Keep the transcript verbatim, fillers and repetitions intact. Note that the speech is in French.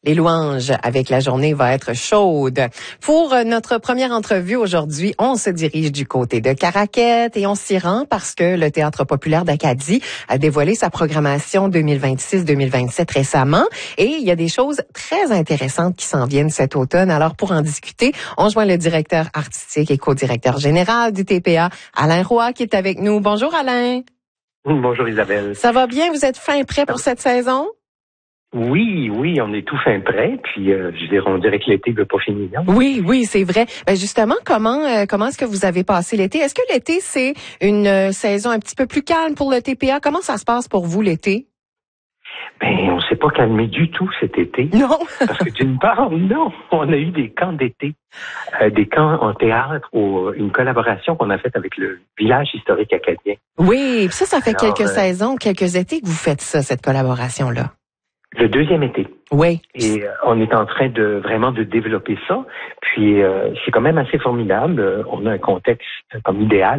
Les louanges avec la journée va être chaude. Pour notre première entrevue aujourd'hui, on se dirige du côté de Caraquette et on s'y rend parce que le Théâtre populaire d'Acadie a dévoilé sa programmation deux mille vingt-six deux mille vingt-sept récemment et il y a des choses très intéressantes qui s'en viennent cet automne. Alors pour en discuter, on joint le directeur artistique et co-directeur général du T P A, Alain Roy, qui est avec nous. Bonjour Alain. Bonjour Isabelle. Ça va bien? Vous êtes fin prêt pour cette saison? Oui, oui, on est tout fin prêt. Puis, euh, je dirais, on dirait que l'été ne veut pas finir. Oui, oui, c'est vrai. Ben justement, comment euh, comment est-ce que vous avez passé l'été? Est-ce que l'été, c'est une euh, saison un petit peu plus calme pour le T P A? Comment ça se passe pour vous l'été? Ben, on s'est pas calmé du tout cet été. Non. Parce que d'une part, non, on a eu des camps d'été, euh, des camps en théâtre, ou une collaboration qu'on a faite avec le village historique acadien. Oui, puis ça, ça fait Alors, quelques euh, saisons, quelques étés que vous faites ça, cette collaboration-là. Le deuxième été. Oui. Et euh, on est en train de vraiment de développer ça. Puis, euh, c'est quand même assez formidable. Euh, on a un contexte euh, comme idéal.